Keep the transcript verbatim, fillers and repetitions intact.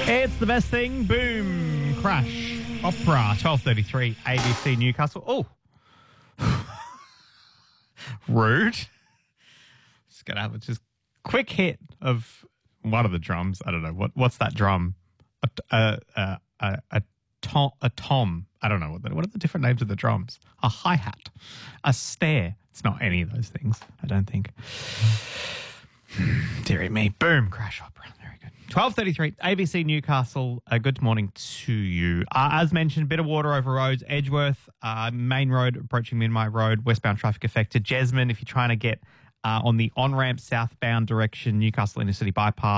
It's the best thing. Boom. Crash. Opera. twelve thirty-three. A B C Newcastle. Oh. Rude. Just going to have a just quick hit of one of the drums. I don't know. What What's that drum? A, a, a, a, a, tom, a tom. I don't know. What, the, what are the different names of the drums? A hi-hat. A snare. It's not any of those things, I don't think. Dearie me. Boom. Crash opera. Very good. twelve thirty-three. A B C Newcastle. Uh, good morning to you. Uh, as mentioned, bit of water over roads. Edgeworth, uh, main road approaching Minmi Road. Westbound traffic affected. Jesmond, if you're trying to get uh, on the on-ramp southbound direction, Newcastle Inner City Bypass.